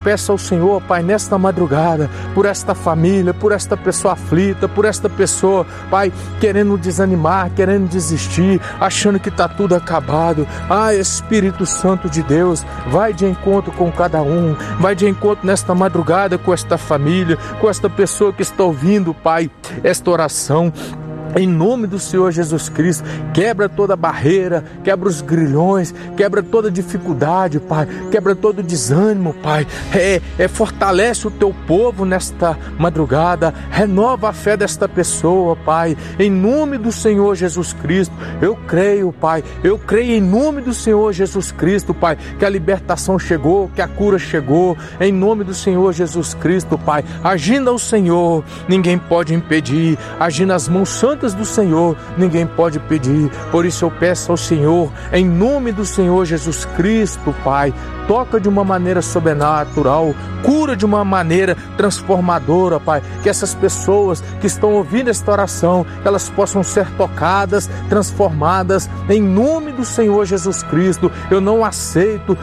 peço ao Senhor, Pai, nesta madrugada, por esta família, por esta pessoa aflita, por esta pessoa, Pai, querendo desanimar, querendo desistir, achando que está tudo acabado. Espírito Santo de Deus, vai de encontro com cada um, vai de encontro nesta madrugada com esta família, com esta pessoa que está ouvindo, Pai, esta oração. Em nome do Senhor Jesus Cristo, quebra toda barreira, quebra os grilhões, quebra toda dificuldade, Pai, quebra todo desânimo, Pai, fortalece o teu povo nesta madrugada, renova a fé desta pessoa, Pai, em nome do Senhor Jesus Cristo. Eu creio, Pai, eu creio em nome do Senhor Jesus Cristo, Pai, que a libertação chegou, que a cura chegou, em nome do Senhor Jesus Cristo, Pai, agindo ao Senhor, ninguém pode impedir, agindo as mãos santas do Senhor, ninguém pode pedir. Por isso eu peço ao Senhor, em nome do Senhor Jesus Cristo, Pai, toca de uma maneira sobrenatural, cura de uma maneira transformadora, Pai, que essas pessoas que estão ouvindo esta oração, elas possam ser tocadas, transformadas, em nome do Senhor Jesus Cristo. Eu não aceito,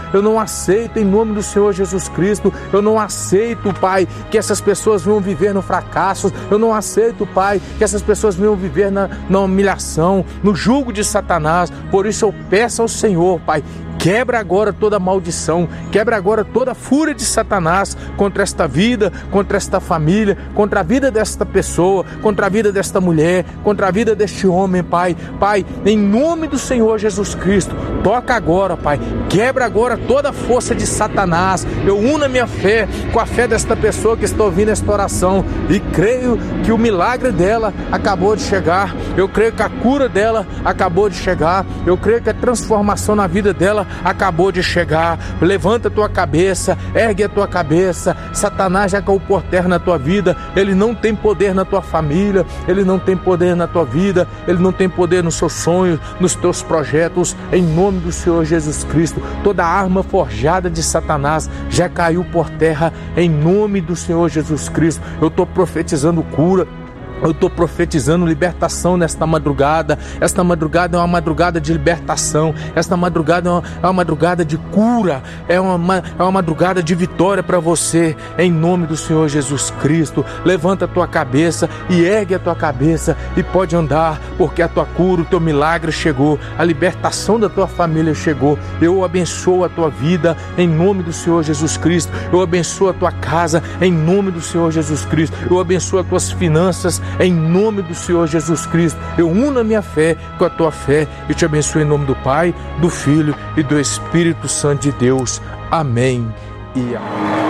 em nome do Senhor Jesus Cristo, eu não aceito, Pai, que essas pessoas venham viver no fracasso, eu não aceito, Pai, que essas pessoas venham viver na humilhação, no jugo de Satanás. Por isso eu peço ao Senhor, Pai, quebra agora toda maldição, quebra agora toda fúria de Satanás contra esta vida, contra esta família, contra a vida desta pessoa, contra a vida desta mulher, contra a vida deste homem, Pai. Pai, em nome do Senhor Jesus Cristo, toca agora, Pai, quebra agora toda a força de Satanás. Eu uno a minha fé com a fé desta pessoa que está ouvindo esta oração e creio que o milagre dela acabou de chegar, eu creio que a cura dela acabou de chegar, eu creio que a transformação na vida dela acabou de chegar. Levanta a tua cabeça, ergue a tua cabeça. Satanás já caiu por terra na tua vida, ele não tem poder na tua família, ele não tem poder na tua vida, ele não tem poder nos seus sonhos, nos teus projetos. Em nome do Senhor Jesus Cristo, toda arma forjada de Satanás já caiu por terra, em nome do Senhor Jesus Cristo. Eu estou profetizando cura, eu estou profetizando libertação nesta madrugada. Esta madrugada é uma madrugada de libertação. Esta madrugada é uma madrugada de cura. É uma madrugada de vitória para você, em nome do Senhor Jesus Cristo. Levanta a tua cabeça e ergue a tua cabeça e pode andar, porque a tua cura, o teu milagre chegou, a libertação da tua família chegou. Eu abençoo a tua vida em nome do Senhor Jesus Cristo. Eu abençoo a tua casa em nome do Senhor Jesus Cristo. Eu abençoo as tuas finanças em nome do Senhor Jesus Cristo. Eu uno a minha fé com a tua fé e te abençoo em nome do Pai, do Filho e do Espírito Santo de Deus. Amém e amém.